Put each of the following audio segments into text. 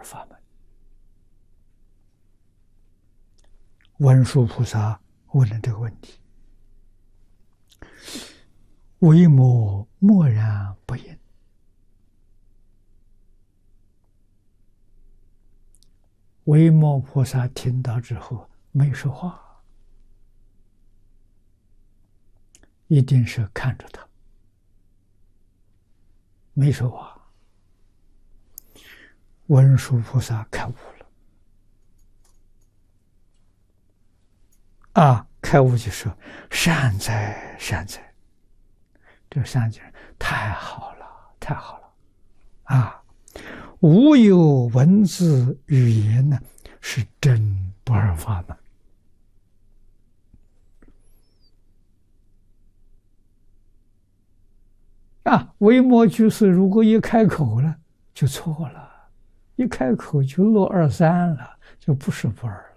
法门。文殊菩萨问了这个问题：为魔默然不应。维摩菩萨听到之后没说话，一定是看着他，没说话。文殊菩萨开悟了，开悟就说：“善哉，善哉！”这善哉太好了，太好了啊！无有文字语言呢，是真不二法门。维摩居士如果一开口了，就错了，一开口就落二三了，就不是不二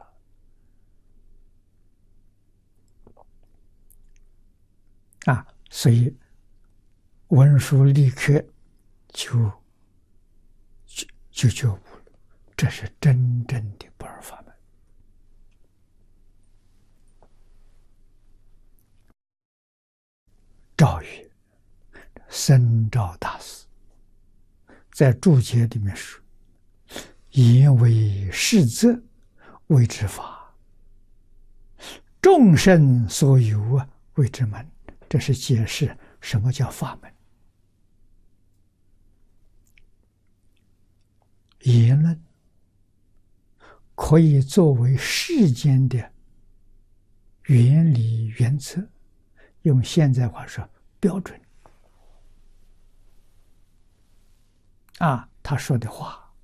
了。所以文殊立刻就觉悟了，这是真正的不二法门。赵曰：僧肇大师在注解里面说：“言为实则，谓之法；众生所有谓之门。”这是解释什么叫法门。言论可以作为世间的原理原则，用现在话说标准。他说的话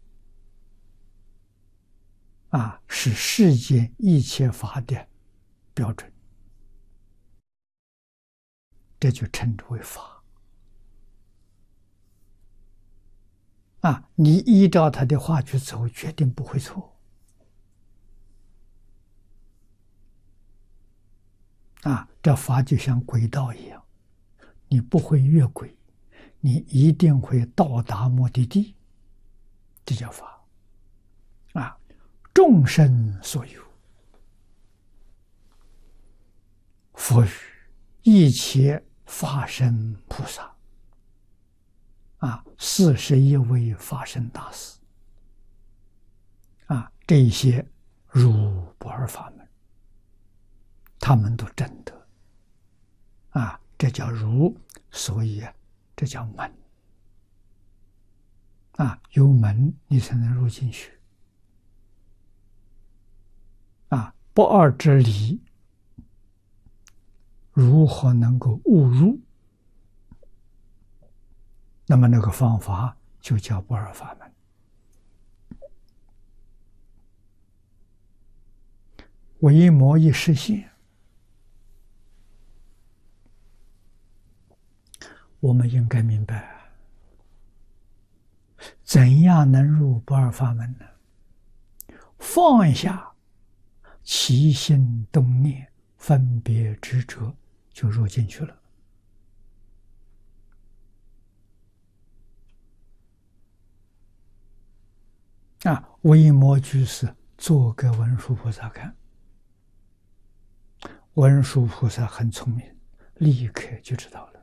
是世间一切法的标准，这就称之为法。你依照他的话去走，决定不会错。这法就像轨道一样，你不会越轨，你一定会到达目的地，这叫法。众生所有，佛语一切法身菩萨，41位法身大士这些如不二法门，他们都证得这叫如，所以这叫门有门你才能入进去不二之理如何能够悟入？那么那个方法就叫不二法门。维摩一实现，我们应该明白怎样能入不二法门呢？放下起心动念分别执着，就入进去了。维摩居士做给文殊菩萨看，文殊菩萨很聪明，立刻就知道了。